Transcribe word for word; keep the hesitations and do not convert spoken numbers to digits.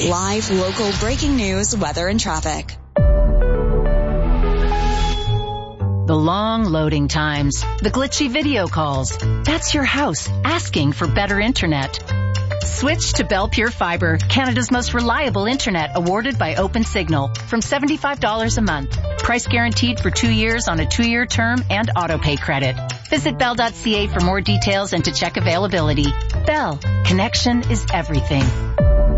Live, local, breaking news, weather, and traffic. The long loading times, the glitchy video calls. That's your house asking for better internet. Switch to Bell Pure Fiber, Canada's most reliable internet, awarded by OpenSignal, from seventy-five dollars a month. Price guaranteed for two years on a two-year term and auto-pay credit. Visit bell dot c a for more details and to check availability. Bell, connection is everything.